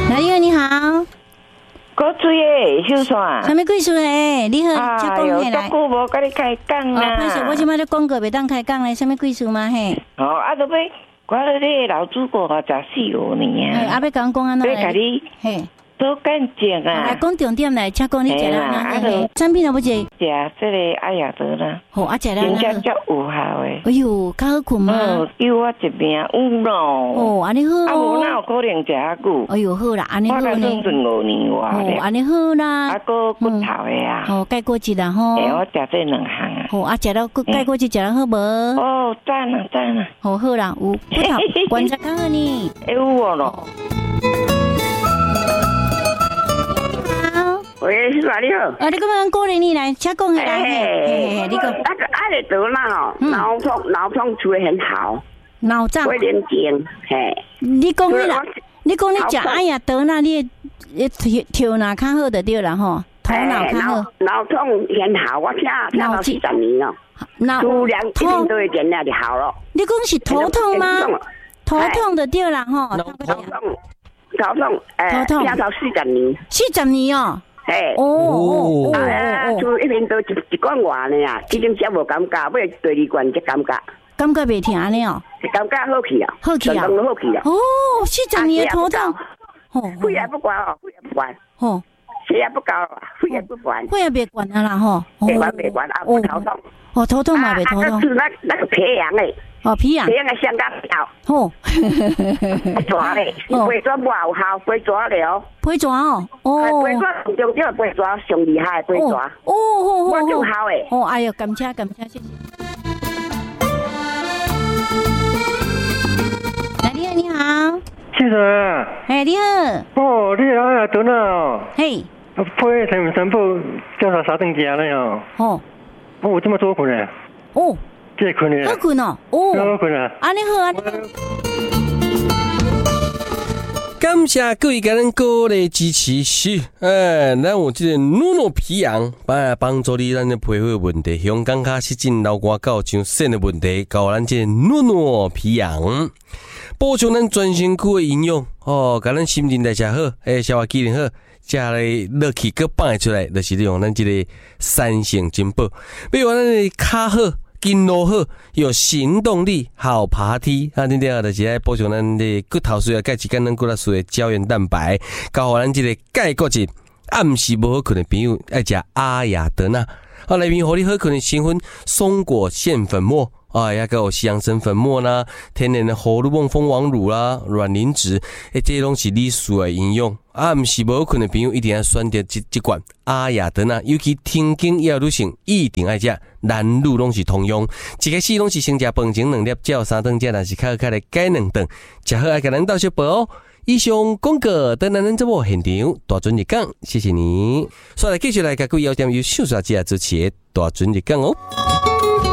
哪里你好？ 古水的秀山。 什么贵数嘞？你好，请讲起来。 久无跟你开讲啦。 歹势，我即摆咧广告袂当开讲咧，什么贵数吗？嘿。 都要我咧老祖国54年啊。 要甲我讲安怎？ 要甲你嘿。 多干净啊！ 来讲重点来，请讲你食啦。产品有无食？ 食这个阿雅德啦。 好，食啦。 真正足有效诶。 哎呦，较好困吗？ 救我一命有咯。 哦，安尼好。 无哪有可能食遐久？ 哎呦，好啦，安尼好呢。 我才算5年外咧。 哦，安尼好啦。 个骨头诶啊。 哦，改过一啦吼。 我食这2项啊。 哦，食到改过一食了好无？ 哦，赞啊赞啊。 好好啦，有骨头观察较好呢。 有哦咯。喂，是哪里好？ 你讲讲过年你来，请讲下来。嘿，你讲。 那个阿里德啦，脑痛处理很好， 脑胀会连经，嘿。 你讲你食哎呀德那你头脑较好的对啦吼，头脑较好。 脑痛很好，我听到40年了，数量一定都会点那就好了。 你讲是头痛吗？头痛的对啦吼，头痛，听到40年，40年哦。 嘿，就一边都一罐外呢啊，已经食无感觉，尾第2罐才感觉， 感觉袂疼呢哦， 感觉好去啊， 好去啊， 好去啊。 哦，40年的头痛， 肺也不管哦，肺也不管， 哦， 血也不高，肺也不管， 肺也别管啊啦吼， 别管啊，头痛， 哦，头痛嘛别头痛， 是那个皮痒诶。 哦，皮痒， 皮痒嘅香港条， 哦， 蛇咧，皮蛇无有效，皮蛇咧哦， 皮蛇哦， 哦，皮蛇中间皮蛇上厉害，皮蛇， 哦， 我就好诶， 哦，哎呦，感谢，谢谢。来，你好， 先生啊， 哎，你好， 哦，你好呀，等啊， 嘿， 配全部叫啥等家了呀？ 哦， 我这么多困呢？ 哦。 这困呢？ 好困哦，哦， 好困啊！ 安尼好，安尼好。 感谢各位家人哥的支持，是，咱有这个诺皮痒，帮助你咱的皮肤问题，香港卡失禁、老瓜到上肾的问题，搞咱这诺皮痒，补充咱全身躯的营养，哦，甲咱新陈代谢好，消化机能好。食咧热气佮放出来，就是利用咱这个3性珍宝，比如咱的脚好。筋络好，有行动力，好爬梯啊！对啊，就是爱补充咱的骨头需要钙质、跟咱骨头需要胶原蛋白，搞好咱这个钙骨质。暗时无好困的朋友爱食阿雅德纳，内面互你好困的成分松果腺粉末。也有西洋参粉末啦，天然的荷尔蒙蜂王乳啦，卵磷脂，这些拢是你需要营养。毋是无困的朋友一定要选择这款阿雅德纳，尤其天经药女性一定爱食，男女拢是通用。一开始拢是先食饭前2粒，照3顿食，但是较来改2顿，食好爱甲咱斗小报哦。以上广告等咱节目现场，大准日讲，谢谢你。所以继续来甲各位要点有秀才姐主持的大准日讲哦。